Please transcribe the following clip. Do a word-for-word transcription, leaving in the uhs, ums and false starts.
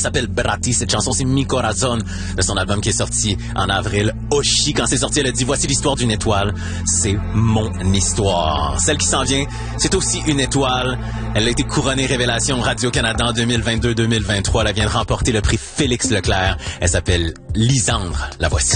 s'appelle Bratti. Cette chanson, c'est Mi Corazon, de son album qui est sorti en avril. Oshi, quand c'est sorti, elle a dit « Voici l'histoire d'une étoile. C'est mon histoire. » Celle qui s'en vient, c'est aussi une étoile. Elle a été couronnée Révélation Radio-Canada en deux mille vingt-deux deux mille vingt-trois. Elle vient de remporter le prix Félix Leclerc. Elle s'appelle Lisandre. La voici.